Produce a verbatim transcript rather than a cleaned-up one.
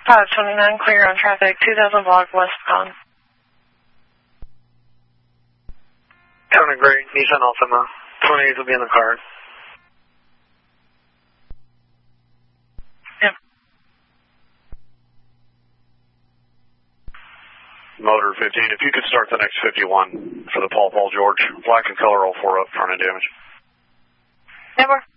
five twenty-nine, clear on traffic, two thousand block westbound. County Great, Nissan Altima. twenty-eight will be in the car. Yep. Motor fifteen, if you could start the next fifty-one for the Paul Paul George. Black and color, all four up, front and damage. Network.